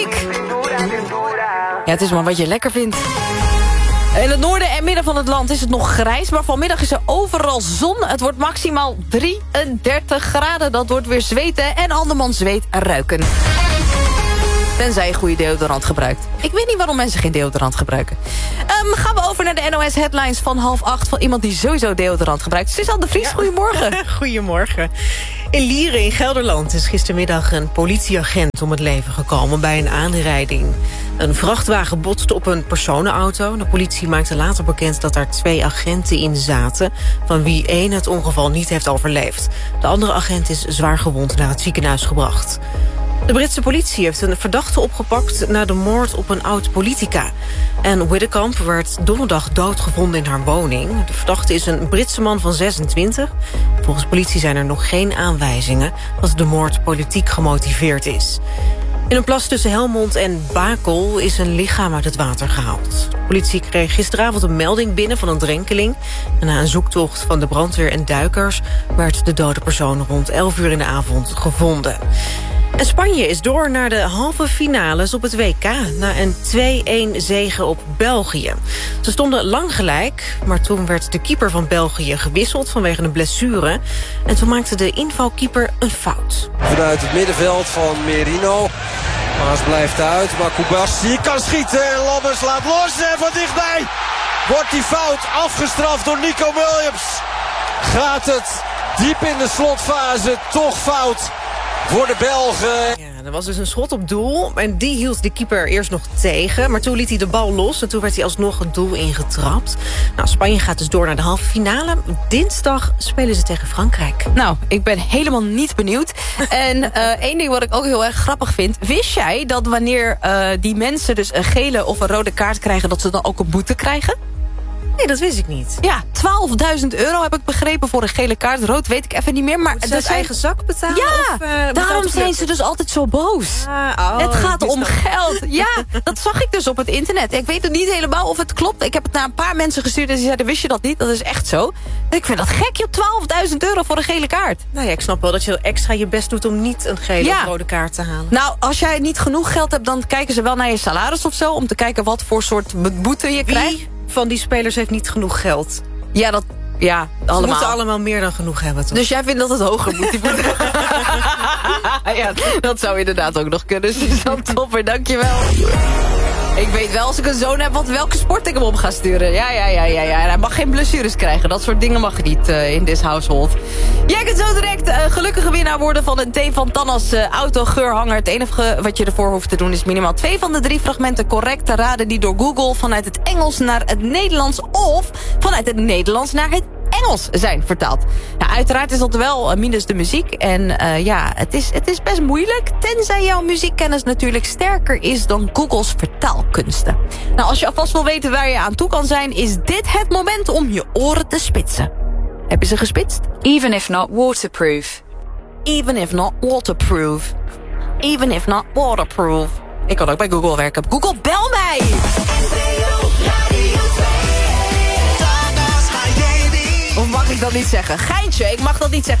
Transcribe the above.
Ja, het is maar wat je lekker vindt. In het noorden en midden van het land is het nog grijs, maar vanmiddag is er overal zon. Het wordt maximaal 33 graden. Dat wordt weer zweten en andermans zweet ruiken. Tenzij je goede deodorant gebruikt. Ik weet niet waarom mensen geen deodorant gebruiken. Gaan we over naar de NOS Headlines van 7:30... van iemand die sowieso deodorant gebruikt. Suzanne de Vries, goedemorgen. Goedemorgen. In Lieren in Gelderland is gistermiddag een politieagent om het leven gekomen bij een aanrijding. Een vrachtwagen botste op een personenauto. De politie maakte later bekend dat er 2 agenten in zaten, van wie 1 het ongeval niet heeft overleefd. De andere agent is zwaar gewond naar het ziekenhuis gebracht. De Britse politie heeft een verdachte opgepakt na de moord op een oud-politica. Anne Widdecombe werd donderdag doodgevonden in haar woning. De verdachte is een Britse man van 26. Volgens politie zijn er nog geen aanwijzingen dat de moord politiek gemotiveerd is. In een plas tussen Helmond en Bakel is een lichaam uit het water gehaald. De politie kreeg gisteravond een melding binnen van een drenkeling. En na een zoektocht van de brandweer en duikers werd de dode persoon rond 11 uur in de avond gevonden. En Spanje is door naar de halve finales op het WK... na een 2-1 zege op België. Ze stonden lang gelijk, maar toen werd de keeper van België gewisseld... vanwege een blessure. En toen maakte de invalkeeper een fout. Vanuit het middenveld van Merino. Maas blijft uit, maar Kubassi kan schieten. En Lammers laat los en van dichtbij wordt die fout afgestraft door Nico Williams. Gaat het diep in de slotfase toch fout voor de Belgen. Ja, er was dus een schot op doel en die hield de keeper eerst nog tegen. Maar toen liet hij de bal los en toen werd hij alsnog het doel ingetrapt. Nou, Spanje gaat dus door naar de halve finale. Dinsdag spelen ze tegen Frankrijk. Nou, ik ben helemaal niet benieuwd. En één ding wat ik ook heel erg grappig vind. Wist jij dat wanneer die mensen dus een gele of een rode kaart krijgen... dat ze dan ook een boete krijgen? Nee, dat wist ik niet. Ja, €12.000 heb ik begrepen voor een gele kaart. Rood weet ik even niet meer. Maar dat eigen zak betalen? Ja, of, daarom zijn ze dus altijd zo boos. Het gaat om geld. Ja, dat zag ik dus op het internet. Ik weet het niet helemaal of het klopt. Ik heb het naar een paar mensen gestuurd en ze zeiden, wist je dat niet? Dat is echt zo. Ik vind dat gek, joh, €12.000 voor een gele kaart. Nou ja, ik snap wel dat je extra je best doet om niet een gele of rode kaart te halen. Nou, als jij niet genoeg geld hebt, dan kijken ze wel naar je salaris of zo... om te kijken wat voor soort boete je krijgt. Van die spelers heeft niet genoeg geld. Ja, allemaal. Ze moeten allemaal meer dan genoeg hebben, toch? Dus jij vindt dat het hoger moet? Ja, dat zou inderdaad ook nog kunnen. Suzanne Topper, dankjewel. Ik weet wel, als ik een zoon heb, welke sport ik hem op ga sturen. Ja. Hij mag geen blessures krijgen. Dat soort dingen mag niet in this household. Jij kunt zo direct gelukkige winnaar worden van een Thee van Tannas autogeurhanger. Het enige wat je ervoor hoeft te doen is minimaal 2 van de 3 fragmenten correct te raden... die door Google vanuit het Engels naar het Nederlands of vanuit het Nederlands naar het Engels zijn vertaald. Ja, uiteraard is dat wel minus de muziek. En het is best moeilijk. Tenzij jouw muziekkennis natuurlijk sterker is dan Googles vertaalkunsten. Nou, als je alvast wil weten waar je aan toe kan zijn... is dit het moment om je oren te spitsen. Heb je ze gespitst? Even if not waterproof. Even if not waterproof. Even if not waterproof. Ik kan ook bij Google werken. Google, bel mij! Of mag ik dat niet zeggen? Geintje, ik mag dat niet zeggen.